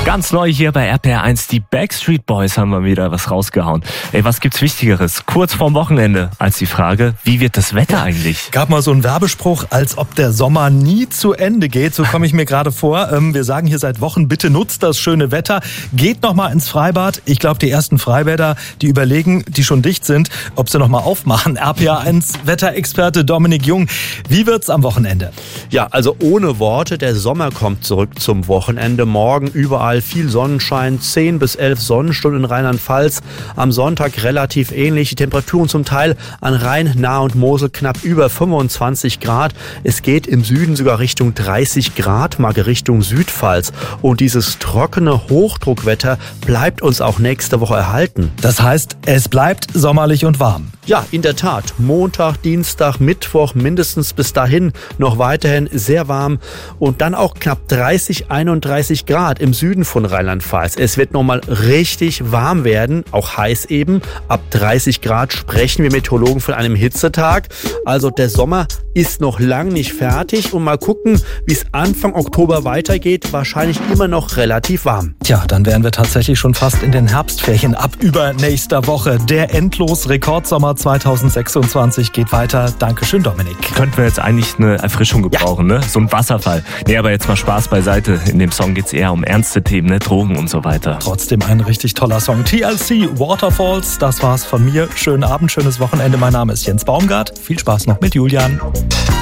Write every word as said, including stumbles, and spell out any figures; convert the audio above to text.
Ganz neu hier bei R P R eins, die Backstreet Boys haben wir wieder was rausgehauen. Ey, was gibt's Wichtigeres, kurz vorm Wochenende, als die Frage, wie wird das Wetter eigentlich? Gab mal so einen Werbespruch, als ob der Sommer nie zu Ende geht. So komme ich mir gerade vor. Ähm, wir sagen hier seit Wochen, bitte nutzt das schöne Wetter. Geht noch mal ins Freibad. Ich glaube, die ersten Freibäder, die überlegen, die schon dicht sind, ob sie noch mal aufmachen. R P R eins Wetterexperte Dominik Jung. Wie wird's am Wochenende? Ja, also ohne Worte, der Sommer kommt zurück zum Wochenende. Morgen überall viel Sonnenschein, zehn bis elf Sonnenstunden in Rheinland-Pfalz. Am Sonntag relativ ähnlich. Die Temperaturen zum Teil an Rhein, Nahe und Mosel knapp über fünfundzwanzig Grad. Es geht im Süden sogar Richtung dreißig Grad, mal Richtung Südpfalz. Und dieses trockene Hochdruckwetter bleibt uns auch nächste Woche erhalten. Das heißt, es bleibt sommerlich und warm. Ja, in der Tat. Montag, Dienstag, Mittwoch mindestens bis dahin noch weiterhin sehr warm und dann auch knapp dreißig, einunddreißig Grad im Süden von Rheinland-Pfalz. Es wird nochmal richtig warm werden, auch heiß eben. Ab dreißig Grad sprechen wir Meteorologen von einem Hitzetag. Also der Sommer ist noch lang nicht fertig und mal gucken, wie es Anfang Oktober weitergeht. Wahrscheinlich immer noch relativ warm. Tja, dann wären wir tatsächlich schon fast in den Herbstferien ab übernächster Woche. Der endlos Rekordsommer zweitausendsechsundzwanzig geht weiter. Dankeschön, Dominik. Könnten wir jetzt eigentlich eine Erfrischung gebrauchen, ja. ne? So ein Wasserfall. Nee, aber jetzt mal Spaß beiseite. In dem Song geht's eher um ernste Themen, ne? Drogen und so weiter. Trotzdem ein richtig toller Song. T L C, Waterfalls, das war's von mir. Schönen Abend, schönes Wochenende. Mein Name ist Jens Baumgart. Viel Spaß noch mit Julian.